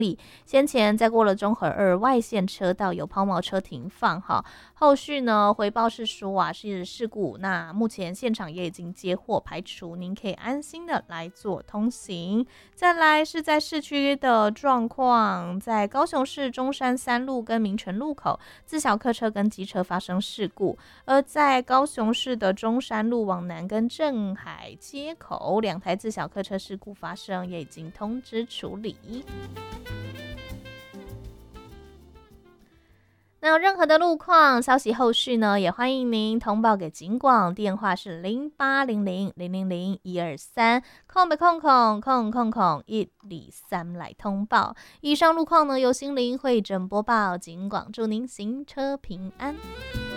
先前在过了中和2外线车道有抛锚车停放哈，后续呢回报是说是事故，那目前现场也已经接获排除，您可以安心的来做通行。再来是在市区的状况，在高雄市中山3路跟民权路口，自小客车跟机车发生事故，而在高雄市的中山路往南跟镇海街口2台自小客车事故发生，也已经通知处理。那有任何的路况消息后续呢，也欢迎您通报给警广，电话是0800000123，空白空空空空空123来通报。以上路况呢由心灵会诊播报，警广祝您行车平安。